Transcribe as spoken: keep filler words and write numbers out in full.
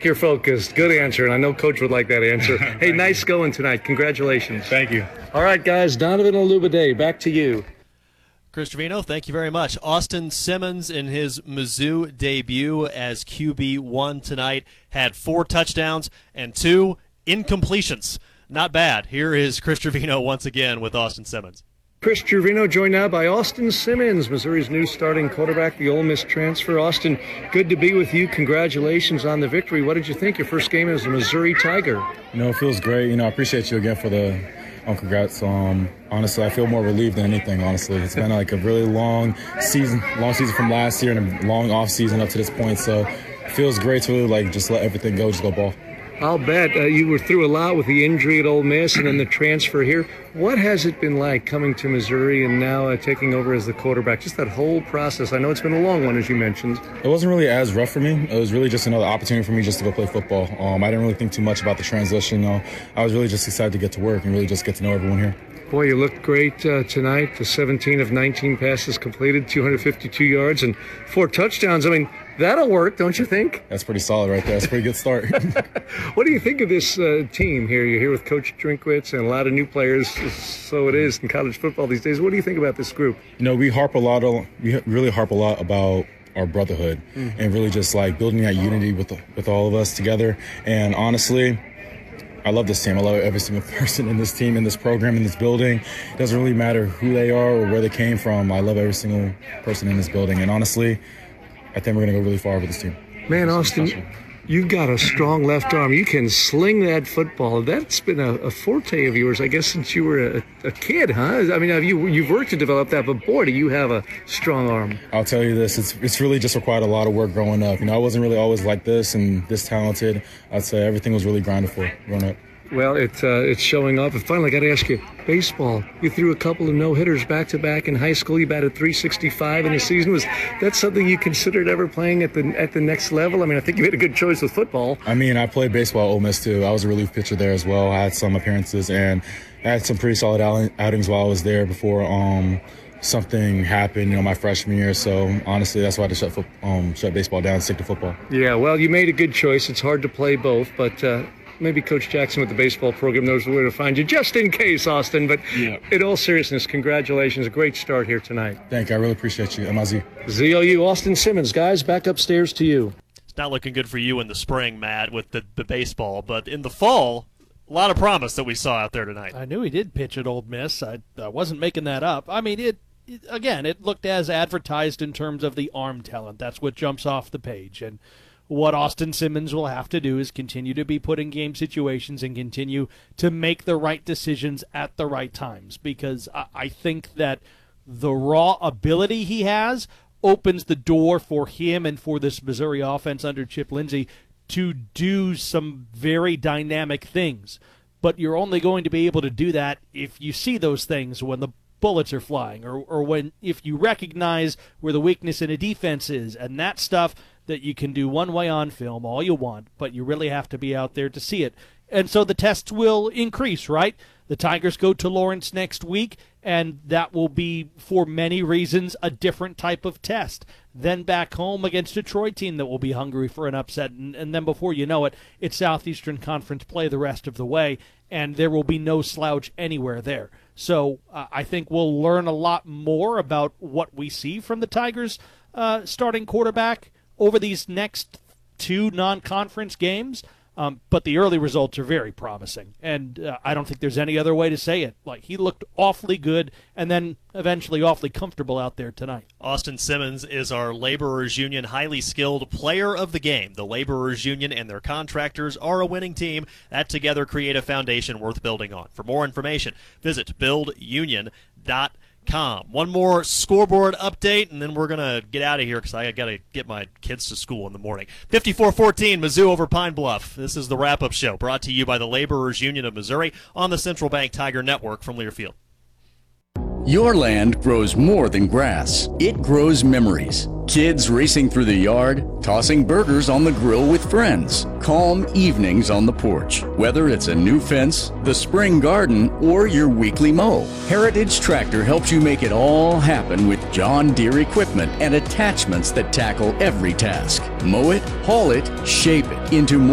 like you're focused. Good answer, and I know Coach would like that answer. Hey, nice going tonight. Congratulations. Thank you. All right, guys, Donovan Olubade, back to you. Chris Trevino, thank you very much. Austin Simmons in his Mizzou debut as Q B one tonight had four touchdowns and two incompletions. Not bad. Here is Chris Trevino once again with Austin Simmons. Chris Trevino joined now by Austin Simmons, Missouri's new starting quarterback, the Ole Miss transfer. Austin, good to be with you. Congratulations on the victory. What did you think your first game as a Missouri Tiger? You know, it feels great. You know, I appreciate you again for the um, congrats. Um, honestly, I feel more relieved than anything, honestly. It's been like a really long season, long season from last year and a long off season up to this point. So it feels great to really, like, just let everything go, just go ball. I'll bet uh, you were through a lot with the injury at Ole Miss and then the transfer here. What has it been like coming to Missouri and now uh, taking over as the quarterback? Just that whole process. I know it's been a long one, as you mentioned. It wasn't really as rough for me. It was really just another opportunity for me just to go play football. Um, I didn't really think too much about the transition. You know, I was really just excited to get to work and really just get to know everyone here. Boy, you looked great uh, tonight. The seventeen of nineteen passes completed, two hundred fifty-two yards and four touchdowns. I mean, that'll work, don't you think? That's pretty solid right there. That's a pretty good start. What do you think of this uh, team here? You're here with Coach Drinkwitz and a lot of new players, so it is in college football these days. What do you think about this group? You know, we harp a lot, on, we really harp a lot about our brotherhood mm-hmm. and really just like building that unity with with all of us together. And honestly, I love this team. I love every single person in this team, in this program, in this building. It doesn't really matter who they are or where they came from. I love every single person in this building. And honestly, I think we're going to go really far with this team. Man, Austin, you've got a strong left arm. You can sling that football. That's been a, a forte of yours, I guess, since you were a, a kid, huh? I mean, have you, you've worked to develop that, but boy, do you have a strong arm. I'll tell you this, it's it's really just required a lot of work growing up. You know, I wasn't really always like this and this talented. I'd say everything was really grinded for growing up. Well, it, uh, it's showing up. And finally, I got to ask you, baseball. You threw a couple of no-hitters back-to-back in high school. You batted three sixty-five in a season. Was that something you considered ever playing at the at the next level? I mean, I think you made a good choice with football. I mean, I played baseball at Ole Miss, too. I was a relief pitcher there as well. I had some appearances, and I had some pretty solid outings while I was there before um, something happened, you know, my freshman year. So, honestly, that's why I had to shut, fo- um, shut baseball down and stick to football. Yeah, well, you made a good choice. It's hard to play both, but uh, maybe Coach Jackson with the baseball program knows where to find you, just in case, Austin. But yeah. In all seriousness, congratulations. A great start here tonight. Thank you. I really appreciate you. M I Z. Z O U, Austin Simmons. Guys, back upstairs to you. It's not looking good for you in the spring, Matt, with the, the baseball. But in the fall, a lot of promise that we saw out there tonight. I knew he did pitch at Ole Miss. I, I wasn't making that up. I mean, it, it again, it looked as advertised in terms of the arm talent. That's what jumps off the page. And what Austin Simmons will have to do is continue to be put in game situations and continue to make the right decisions at the right times, because I, I think that the raw ability he has opens the door for him and for this Missouri offense under Chip Lindsey to do some very dynamic things. But you're only going to be able to do that if you see those things when the bullets are flying, or, or when if you recognize where the weakness in a defense is, and that stuff that you can do one way on film all you want, but you really have to be out there to see it. And so the tests will increase, right? The Tigers go to Lawrence next week, and that will be, for many reasons, a different type of test. Then back home against a Troy team that will be hungry for an upset, and, and then before you know it, it's Southeastern Conference play the rest of the way, and there will be no slouch anywhere there. So uh, I think we'll learn a lot more about what we see from the Tigers uh, starting quarterback over these next two non-conference games, um, but the early results are very promising, and uh, I don't think there's any other way to say it. Like, he looked awfully good and then eventually awfully comfortable out there tonight. Austin Simmons is our Laborers Union highly skilled player of the game. The Laborers Union and their contractors are a winning team that together create a foundation worth building on. For more information, visit build union dot com. Com. One more scoreboard update, and then we're going to get out of here because I got to get my kids to school in the morning. fifty-four fourteen, Mizzou over Pine Bluff. This is the wrap-up show brought to you by the Laborers Union of Missouri on the Central Bank Tiger Network from Learfield. Your land grows more than grass. It grows memories. Kids racing through the yard, tossing burgers on the grill with friends, calm evenings on the porch. Whether it's a new fence, the spring garden, or your weekly mow, Heritage Tractor helps you make it all happen with John Deere equipment and attachments that tackle every task. Mow it, haul it, shape it into more